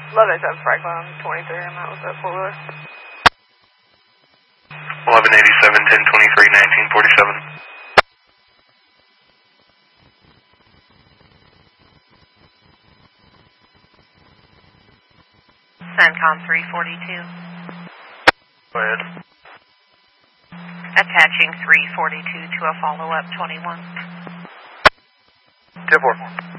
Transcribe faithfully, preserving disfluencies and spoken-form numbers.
eleven eighty-seven Franklin, twenty-three, I'm out with that four-wheeler. eleven eighty-seven, ten twenty-three, nineteen forty-seven. CENTCOM three forty-two. Go ahead. Attaching three forty-two to a follow-up twenty-one. ten four.